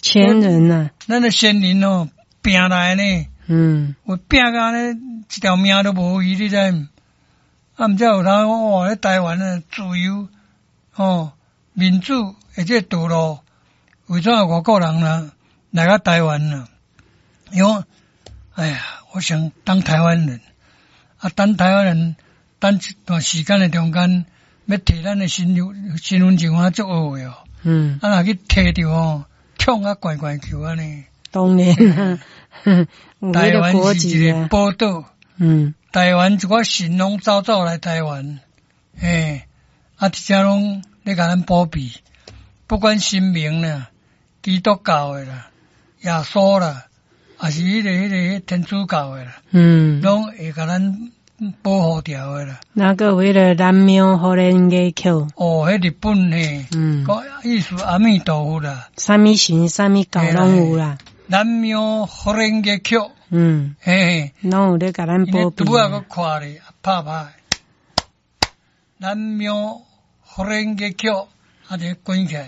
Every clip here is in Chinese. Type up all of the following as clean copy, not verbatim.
前人呐， 咱的先人哦，拼来呢，有拼到呢一条命都无伊，你知毋？啊，毋则有通哇，咧台湾啊，自由哦，民主，而且道路，为怎有外国人啦来到台湾啦？因为，哎呀，我想当台湾人，啊，当台湾人，等一段时间的中间，要摕咱的身份证啊，足学的哦。啊，若去摕着哦，抢啊，怪怪球安尼。 当然啦， 台湾是一个宝岛。台湾一寡神拢走来台湾，啊，直接拢咧甲咱保庇，不管神明啦、基督教的啦、耶稣啦，还是迄个天主教的啦，拢会甲咱保护掉的啦。 那个为了南庙互人家口， 哦，迄日本嘿，讲意思阿弥陀佛啦， 啥物神啥物教拢有啦。 南庙互人家口， 拢有咧甲咱保庇。 拄啊个看咧，拍拍，南庙互人家口，啊就滚起来，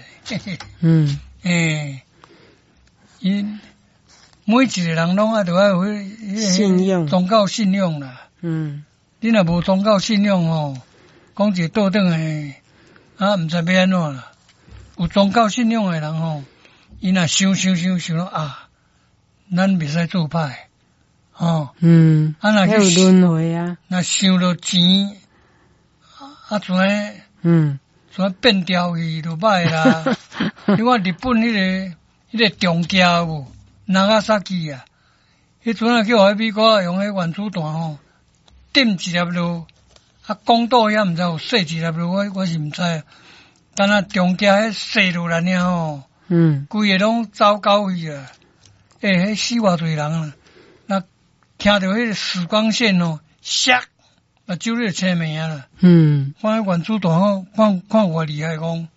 因每一个人拢啊，都要有信用宗教信用啦。你若无宗教信用吼，讲一个倒转诶，啊，毋知要安怎啦。有宗教信用诶人吼，伊若想到啊，咱袂使做歹，吼。啊，若有轮回啊， 若想到钱，啊，像变调去就歹啦。你看日本迄个中家有无？长崎啊，迄阵啊叫迄美国用迄原子弹吼，点一粒落，啊，广岛遐毋知有射一粒落，我是毋知啊。但啊中家迄射落来尔吼，规个拢走狗去啊！迄死偌侪人啊！那听到迄个时光线哦，唰，目睭你就青面啊啦！看迄原子弹吼，看偌厉害讲。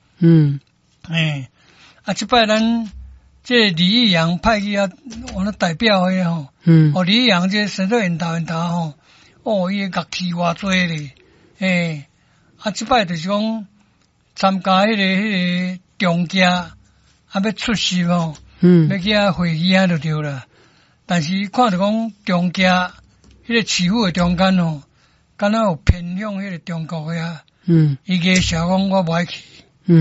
啊，即摆咱这李义阳派去啊，我那代表迄吼，李义阳这生做烟头吼，哦，伊个乐器偌济咧，啊，即摆就是讲参加迄个中家，啊要出席吼，要去啊会议啊就对啦。但是看着讲中家迄个市府的中间吼，敢若有偏向迄个中国遐，伊个小讲我无爱去，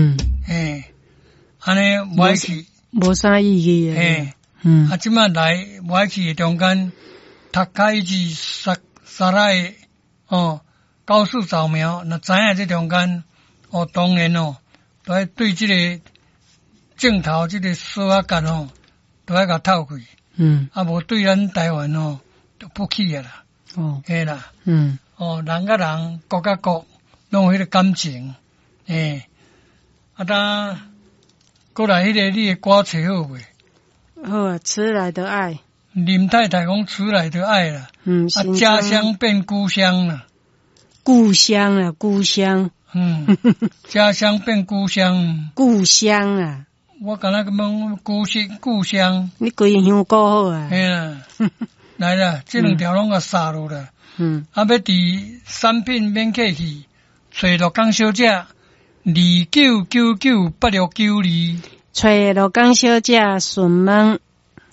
安尼无爱去。 无啥意义诶。 啊，即摆来无爱去诶中间，读开至沙拉诶高速扫描，若知影这中间，当然都要对这个镜头这个扫啊干都要甲透开。啊，无对咱台湾就不起啊啦。嘿啦。人甲人，国甲国，拢有迄个感情。啊，当过来迄个你的歌找好未？ 好啊，迟来的爱。 林太太讲迟来的爱啦。啊，家乡变故乡啦。 故乡啊，故乡。 家乡变故乡。 故乡啊。 我敢若问故乡。 你规乡顾好啊。 嘿啦。来啦，这两条拢甲杀落啦。啊，要伫产品免客气，找陆港小姐29998692， 找陆港小姐询问